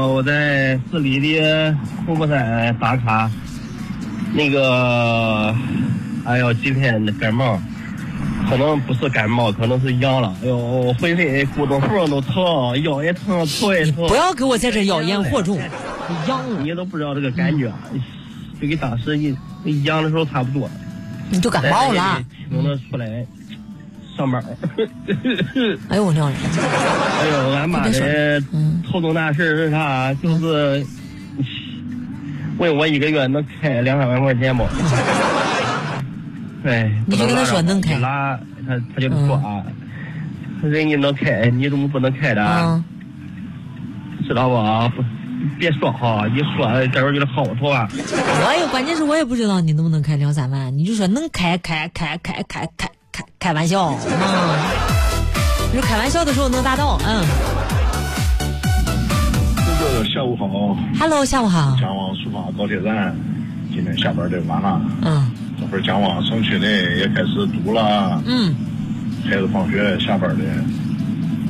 我在市里的瀑布山打卡，哎呦，今天感冒，可能不是感冒，可能是阳了。哎呦，我浑身骨头缝都疼，腰也疼，头也疼。 不要给我在这妖言惑众，阳了你都不知道这个感觉，就跟当时你阳的时候差不多。 你就感冒了， 能出来上班。 哎呦我尿了！ 哎呦，俺妈的头重大事是啥？就是问我一个月能开2-3万块钱不？哎， 你就跟他说能开， 他就说啊，人家能开，你怎么不能开的？知道吧？别说哈，一说这会儿有点薅我头啊。 关键是我也不知道你能不能开2-3万，你就说能开玩笑，你说开玩笑的时候能达到， 下午好 ，Hello， 下午好。 江往苏花高铁站，今天下班得晚了，这会儿江往城区内也开始堵了，孩子放学下班的。